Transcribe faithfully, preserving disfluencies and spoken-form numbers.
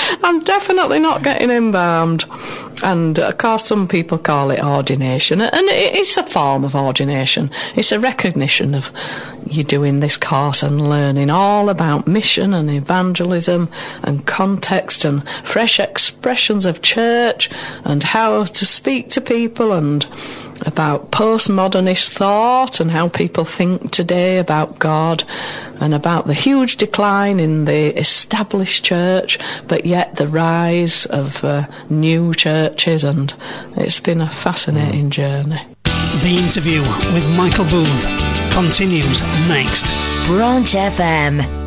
I'm definitely not getting embalmed. And of course some people call it ordination, and it is a form of ordination. It's a recognition of you doing this course and learning all about mission and evangelism and context and fresh expressions of church and how to speak to people, and about postmodernist thought and how people think today about God, and about the huge decline in the established church, but yet the rise of uh, new churches, and it's been a fascinating journey. The interview with Michael Booth continues next. Branch F M.